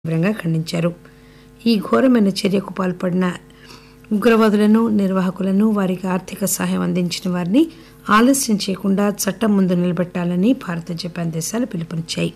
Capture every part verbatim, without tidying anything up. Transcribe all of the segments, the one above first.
తీవ్రంగా ఖండించారు. ఈ ఘోరమైన చర్యకు పాల్పడిన ఉగ్రవాదులను, నిర్వాహకులను, వారికి ఆర్థిక సహాయం అందించిన వారిని ఆలస్యం చేయకుండా చట్టం ముందు నిలబెట్టాలని భారత్, జపాన్ దేశాలు పిలుపునిచ్చాయి.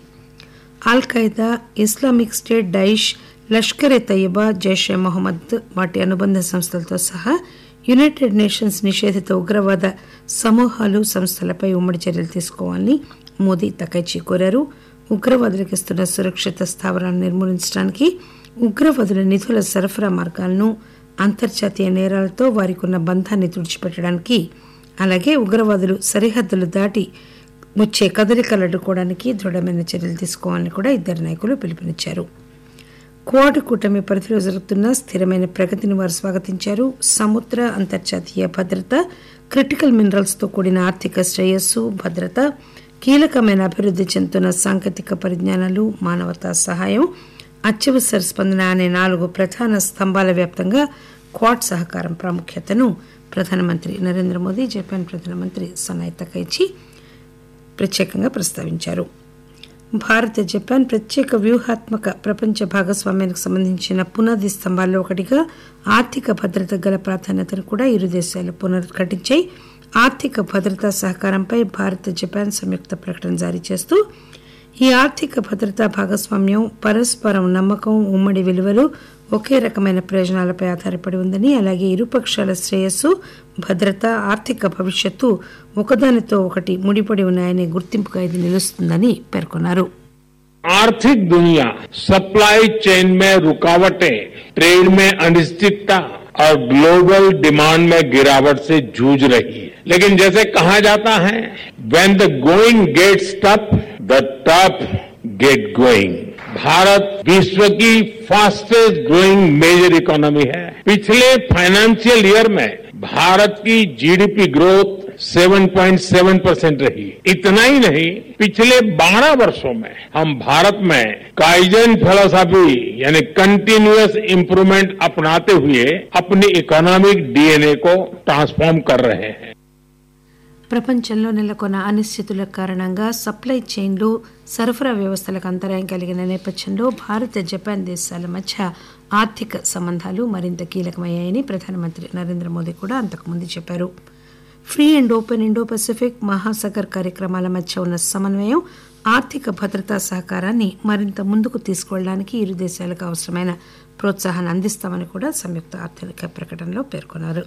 అల్ ఖైదా, ఇస్లామిక్ స్టేట్, డైష్, లష్కర్ ఎ తయ్యబా, జైష్ ఎ మొహమ్మద్ వాటి అనుబంధ సంస్థలతో సహా యునైటెడ్ నేషన్స్ నిషేధిత ఉగ్రవాద సమూహాలు, సంస్థలపై ఉమ్మడి చర్యలు తీసుకోవాలని మోదీ తకైచి కోరారు. ఉగ్రవాదులకు ఇస్తున్న సురక్షిత స్థావరాలను నిర్మూలించడానికి, ఉగ్రవాదుల నిధుల సరఫరా మార్గాలను, అంతర్జాతీయ నేరాలతో వారికి ఉన్న బంధాన్ని తుడిచిపెట్టడానికి, అలాగే ఉగ్రవాదులు సరిహద్దులు దాటి వచ్చే కదలికలు అడ్డుకోవడానికి దృఢమైన చర్యలు తీసుకోవాలని కూడా ఇద్దరు నాయకులు పిలుపునిచ్చారు. క్వాడ్ కూటమి పరిధిలో జరుగుతున్న స్థిరమైన ప్రగతిని వారు స్వాగతించారు. సముద్ర, అంతర్జాతీయ భద్రత, క్రిటికల్ మినరల్స్ తో కూడిన ఆర్థిక శ్రేయస్సు, భద్రత, కీలకమైన అభివృద్ధి చెందుతున్న సాంకేతిక పరిజ్ఞానాలు, మానవతా సహాయం, అత్యవసర స్పందన అనే నాలుగు ప్రధాన స్తంభాల వ్యాప్తంగా క్వాడ్ సహకారం ప్రాముఖ్యతను ప్రధానమంత్రి నరేంద్ర మోదీ, జపాన్ ప్రధానమంత్రి సనాయ్ తకైచి ప్రత్యేకంగా ప్రస్తావించారు. భారత్, జపాన్ ప్రత్యేక వ్యూహాత్మక ప్రపంచ భాగస్వామ్యానికి సంబంధించిన పునాది స్తంభాల్లో ఒకటిగా ఆర్థిక భద్రత గల ప్రాధాన్యతను కూడా ఇరు దేశాలు పునరుద్ఘాటించాయి. ఆర్థిక భద్రతా సహకారంపై భారత్, జపాన్ సంయుక్త ప్రకటన జారీ చేస్తూ, ఈ ఆర్థిక భద్రతా భాగస్వామ్యం పరస్పరం నమ్మకం, ఉమ్మడి విలువలు, ఒకే రకమైన ప్రయోజనాలపై ఆధారపడి ఉందని, అలాగే ఇరుపక్షాల శ్రేయస్సు, భద్రత, ఆర్థిక భవిష్యత్తు ఒకదానితో ఒకటి ముడిపడి ఉన్నాయనే గుర్తింపుగా ఇది నిలుస్తుందని పేర్కొన్నారు. आर्थिक दुनिया सप्लाई चेन में रुकावटें, ट्रेड में अनिश्चितता और ग्लोबल डिमांड में गिरावट से जूझ रही है. लेकिन जैसे कहा जाता है, when the going gets tough, the tough get going. Bharat विश्व की फास्टेस्ट ग्रोइंग मेजर इकोनॉमी है. पिछले फाइनेंशियल ईयर में भारत की जीडीपी ग्रोथ सात पॉइंट सात परसेंट रही. इतना ही नहीं, पिछले बारह वर्षों में हम भारत में काइजन फिलॉसफी यानी कंटिन्यूअस इंप्रूवमेंट अपनाते हुए अपनी इकोनॉमिक डीएनए को ट्रांसफॉर्म कर रहे हैं. ప్రపంచంలో నెలకొన్న అనిశ్చితుల కారణంగా సప్లై చైన్లు, సరఫరా వ్యవస్థలకు అంతరాయం కలిగిన నేపథ్యంలో భారత్, జపాన్ దేశాల మధ్య ఆర్థిక సంబంధాలు మరింత కీలకమయ్యాయని ప్రధానమంత్రి నరేంద్ర మోదీ కూడా అంతకుముందు చెప్పారు. Free and open Indo Pacific, Mahasagar కార్యక్రమాల మధ్య ఉన్న సమన్వయం ఆర్థిక భద్రతా సహకారాన్ని మరింత ముందుకు తీసుకువెళ్లడానికి ఇరు దేశాలకు అవసరమైన ప్రోత్సాహాన్ని అందిస్తామని కూడా సంయుక్త ఆర్థిక ప్రకటనలో పేర్కొన్నారు.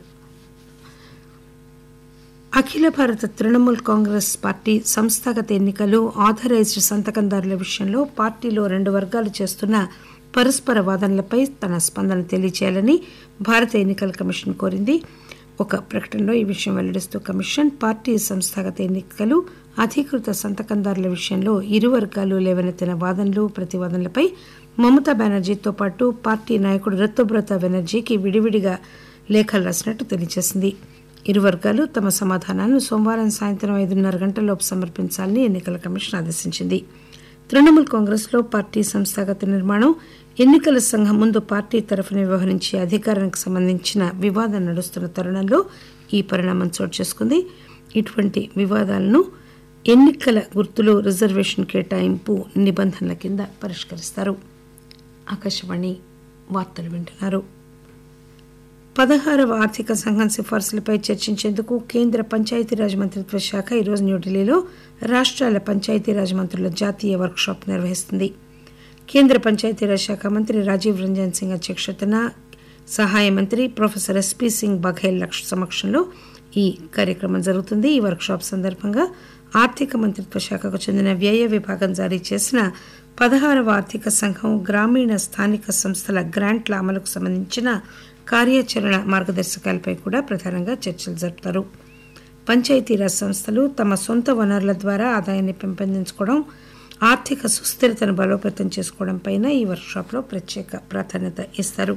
అఖిల భారత తృణమూల్ కాంగ్రెస్ పార్టీ సంస్థాగత ఎన్నికలు, ఆథరైజ్డ్ సంతకందారుల విషయంలో పార్టీలో రెండు వర్గాలు చేస్తున్న పరస్పర వాదనలపై తన స్పందన తెలియజేయాలని భారత ఎన్నికల కమిషన్ కోరింది. ఒక ప్రకటనలో ఈ విషయం వెల్లడిస్తూ కమిషన్, పార్టీ సంస్థాగత ఎన్నికలు, అధీకృత సంతకందారుల విషయంలో ఇరు వర్గాలు లేవనెత్తిన వాదనలు, ప్రతివాదనలపై మమతా బెనర్జీతో పాటు పార్టీ నాయకుడు రితుబ్రత బెనర్జీకి విడివిడిగా లేఖలు రాసినట్టు తెలియజేసింది. ఇరు వర్గాలు తమ సమాధానాలను సోమవారం సాయంత్రం ఐదున్నర గంటలలోపు సమర్పించాలని ఎన్నికల కమిషన్ ఆదేశించింది. తృణమూల్ కాంగ్రెస్ లో పార్టీ సంస్థాగత నిర్మాణం, ఎన్నికల సంఘం ముందు పార్టీ తరఫున వ్యవహరించే అధికారానికి సంబంధించిన వివాదం నడుస్తున్న తరుణంలో ఈ పరిణామం చోటు చేసుకుంది. ఇటువంటి వివాదాలను ఎన్నికల గుర్తులు, రిజర్వేషన్ కేటాయింపు నిబంధనల కింద పరిష్కరిస్తారు. ఆకాశవాణి వార్తలు వింటున్నారు. పదహారవ ఆర్థిక సంఘం సిఫార్సులపై చర్చించేందుకు కేంద్ర పంచాయతీరాజ్ మంత్రిత్వ శాఖ ఈరోజు న్యూఢిల్లీలో రాష్ట్రాల పంచాయతీరాజ్ మంత్రుల జాతీయ వర్క్ షాప్ నిర్వహిస్తుంది. కేంద్ర పంచాయతీరాజ్ శాఖ మంత్రి రాజీవ్ రంజన్ సింగ్ అధ్యక్షతన సహాయ మంత్రి ప్రొఫెసర్ ఎస్పీ సింగ్ బఘేల్ సమక్షంలో ఈ కార్యక్రమం జరుగుతుంది. ఈ వర్క్ షాప్ సందర్భంగా ఆర్థిక మంత్రిత్వ శాఖకు చెందిన వ్యయ విభాగం జారీ చేసిన పదహారవ ఆర్థిక సంఘం గ్రామీణ స్థానిక సంస్థల గ్రాంట్ల అమలుకు సంబంధించిన కార్యాచరణ మార్గదర్శకాలపై కూడా ప్రధానంగా చర్చలు జరుపుతారు. పంచాయతీరాజ్ సంస్థలు తమ సొంత వనరుల ద్వారా ఆదాయాన్ని పెంపొందించుకోవడం, ఆర్థిక సుస్థిరతను బలోపేతం చేసుకోవడంపై ఈ వర్క్షాప్లో ప్రత్యేక ప్రాధాన్యత ఇస్తారు.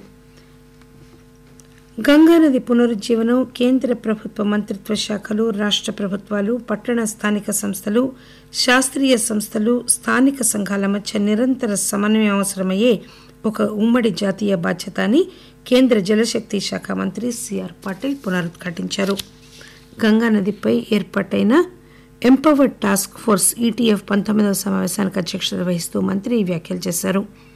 గంగానది పునరుజ్జీవనం కేంద్ర ప్రభుత్వ మంత్రిత్వ శాఖలు, రాష్ట్ర ప్రభుత్వాలు, పట్టణ స్థానిక సంస్థలు, శాస్త్రీయ సంస్థలు, స్థానిక సంఘాల మధ్య నిరంతర సమన్వయం అవసరమయ్యే ఒక ఉమ్మడి జాతీయ బాధ్యత అని కేంద్ర జలశక్తి శాఖ మంత్రి సిఆర్ పాటిల్ పునరుద్ఘాటించారు. గంగానదిపై ఏర్పాటైన ఎంపవర్డ్ టాస్క్ ఫోర్స్ ఈటీఎఫ్ పంతొమ్మిదవ సమావేశానికి అధ్యక్షత వహిస్తూ మంత్రి ఈ వ్యాఖ్యలు చేశారు.